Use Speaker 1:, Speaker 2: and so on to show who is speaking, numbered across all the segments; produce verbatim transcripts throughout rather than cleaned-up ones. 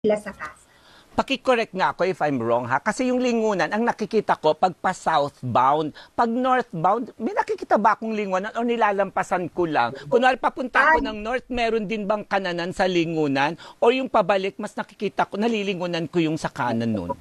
Speaker 1: sila sa casa.
Speaker 2: Paki-correct nga ako if I'm wrong ha. Kasi yung lingunan, ang nakikita ko pag pa southbound, pag northbound, may nakikita ba akong lingunan o nilalampasan ko lang? Kunwari papunta ako ng north, meron din bang kananan sa lingunan? O yung pabalik, mas nakikita ko, nalilingunan ko yung sa kanan nun?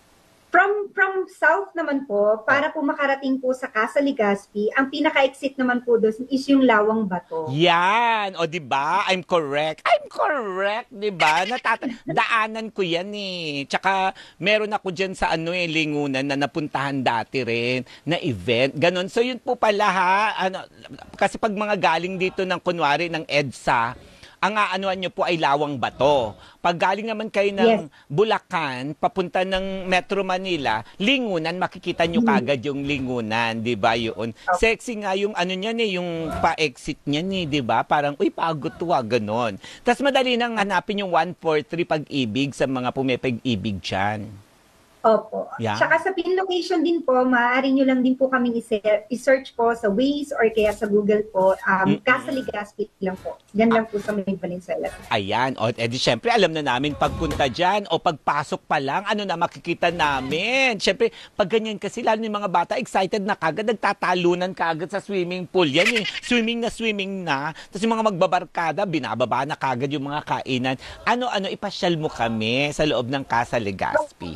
Speaker 1: From from south naman po, para po makarating po sa Casa Legazpi, ang pinaka-exit naman po doon is yung Lawang Bato.
Speaker 2: Yan! O di ba? I'm correct. I'm correct, di ba? Natata daanan ko yan eh. Tsaka meron ako dyan sa ano eh, lingunan na napuntahan dati rin na event. Ganon. So yun po pala ha. Ano, kasi pag mga galing dito ng kunwari ng EDSA, ang aanuan nyo po ay Lawang Bato. Pag galing naman kayo ng yes. Bulacan, papunta ng Metro Manila, lingunan, makikita nyo kagad yung lingunan, di ba yun? Sexy nga yung ano niyan eh, yung pa-exit niyan eh, di ba? Parang, uy, pagod to ah, ganon. Tapos madali nang hanapin yung one four three Pag-ibig sa mga pumipag-ibig dyan.
Speaker 1: Opo.
Speaker 2: Yeah.
Speaker 1: Tsaka sa pin location din po, maaari nyo lang din po kaming i-search po sa Waze or kaya sa Google po. Um, mm-hmm. Casa Legazpi lang po. Yan lang po sa may Valenzuela.
Speaker 2: Ayan. O, edi syempre, alam na namin pagpunta dyan o pagpasok pa lang, ano na makikita namin. Syempre, pag ganyan kasi, lalo yung mga bata, excited na kagad, nagtatalunan kagad sa swimming pool. Yan eh. Swimming na swimming na. Tapos yung mga magbabarkada, binababa na kagad yung mga kainan. Ano-ano, ipasyal mo kami sa loob ng Casa Legazpi.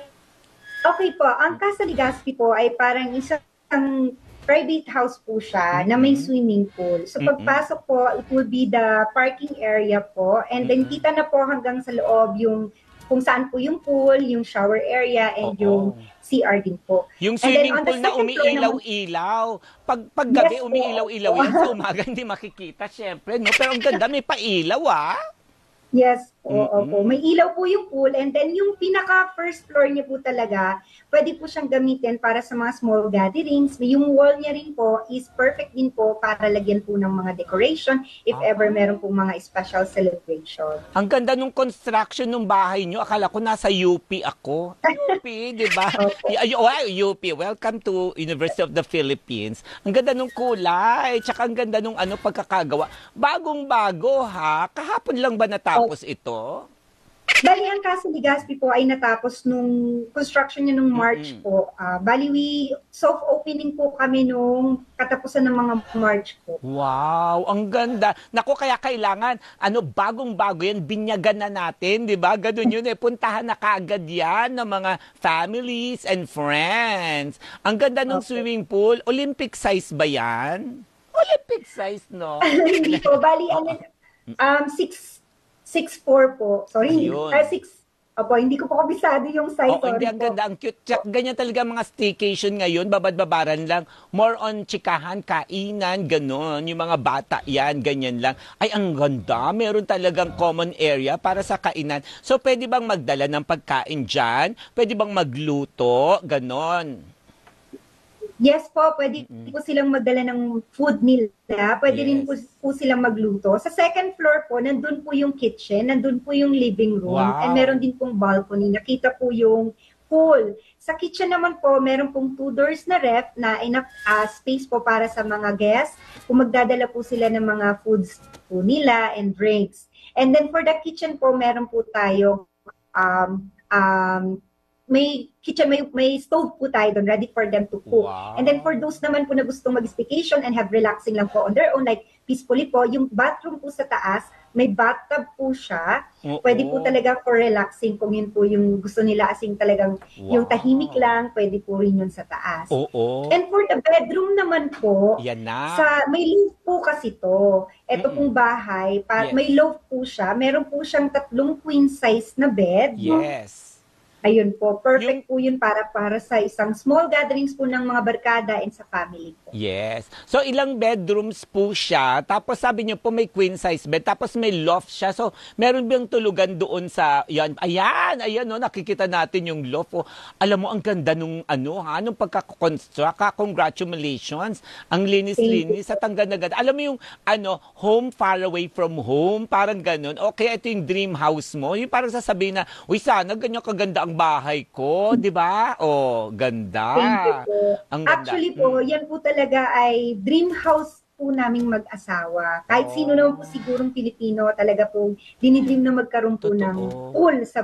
Speaker 1: Okay po, ang Casa Legazpi po ay parang isang private house po siya mm-hmm. na may swimming pool. So mm-hmm. pagpasok po, it will be the parking area po and mm-hmm. then kita na po hanggang sa loob yung kung saan po yung pool, yung shower area and Oo. yung C R din po.
Speaker 2: Yung swimming pool na umiilaw-ilaw. Pag, pag gabi yes, umiilaw-ilaw yan, sa umaga hindi makikita syempre. No? Pero ang ganda, may pailaw ah.
Speaker 1: Yes po, mm-hmm. opo. May ilaw po yung pool and then yung pinaka first floor niya po talaga, pwede po siyang gamitin para sa mga small gatherings. Yung wall niya rin po is perfect din po para lagyan po ng mga decoration if ah. ever meron po mga special celebration.
Speaker 2: Ang ganda nung construction ng bahay niyo. Akala ko nasa U P ako. U P, di ba? U P, welcome to University of the Philippines. Ang ganda nung kulay, tsaka ang ganda nung ano pagkakagawa. Bagong-bago ha. Kahapon lang ba natapos? Tapos ito?
Speaker 1: Bali, ang Casa Legazpi po ay natapos nung construction niya nung March mm-hmm. po. Uh, bali, we soft opening po kami nung katapusan ng mga March po.
Speaker 2: Wow, ang ganda. Naku, kaya kailangan, ano, bagong-bago yan, binyagan na natin, di ba? Ganun yun eh, puntahan na kaagad yan ng mga families and friends. Ang ganda ng okay. swimming pool. Olympic size ba yan? Olympic size, no?
Speaker 1: Hindi po, bali, ano, um, six six four po. Sorry, uh, six. Opo, hindi ko po kabisado yung size.
Speaker 2: Oo, hindi, ang ganda, ang cute. Tsak, ganyan talaga mga staycation ngayon, babad-babaran lang. More on chikahan, kainan, gano'n. Yung mga bata yan, ganyan lang. Ay, ang ganda. Meron talagang common area para sa kainan. So, pwede bang magdala ng pagkain dyan? Pwede bang magluto? Gano'n.
Speaker 1: Yes po, pwede mm-hmm. po silang magdala ng food nila. Pwede yes. rin po, po silang magluto. Sa second floor po, nandun po yung kitchen, nandun po yung living room, wow. and meron din pong balcony. Nakita po yung pool. Sa kitchen naman po, meron pong two doors na ref na enough uh, space po para sa mga guests. Kung magdadala po sila ng mga foods po nila and drinks. And then for the kitchen po, meron po tayo um, um, may kitchen, may, may stove po tayo doon, ready for them to cook. Wow. And then for those naman po na gustong mag-staycation and have relaxing lang po on their own, like peacefully po, yung bathroom po sa taas, may bathtub po siya. Uh-oh. Pwede po talaga for relaxing kung yun po yung gusto nila asing talagang wow. yung tahimik lang, pwede po rin yun sa taas.
Speaker 2: Uh-oh.
Speaker 1: And for the bedroom naman po,
Speaker 2: yan na.
Speaker 1: Sa, may loft po kasi to. Ito Mm-mm. pong bahay, pa, yes. may loft po siya. Meron po siyang tatlong queen size na bed.
Speaker 2: Yes.
Speaker 1: Ayun po, perfect yung, po yun para para sa isang small gatherings po ng mga barkada and sa family po.
Speaker 2: Yes. So ilang bedrooms po siya, tapos sabi niyo po may queen size bed, tapos may loft siya. So meron bang tulugan doon sa, yan, ayan, ayan, no, nakikita natin yung loft. Oh. Alam mo, ang ganda nung ano, ha, nung pagkakonstruct, congratulations. Ang linis-linis at ang ganda-ganda. Alam mo yung, ano, home far away from home, parang ganun. Okay, ito yung dream house mo. Yung parang sasabihin na, uy, sana ganyan kaganda ang bahay ko, di ba? Oh, ganda.
Speaker 1: Thank you po.
Speaker 2: Ang ganda.
Speaker 1: Actually po,
Speaker 2: hmm.
Speaker 1: yan po talaga ay dream house po naming mag-asawa. Kahit sino
Speaker 2: Oh.
Speaker 1: naman po sigurong Pilipino, talaga po dinidream na magkaroon po ng
Speaker 2: Totoo.
Speaker 1: pool sa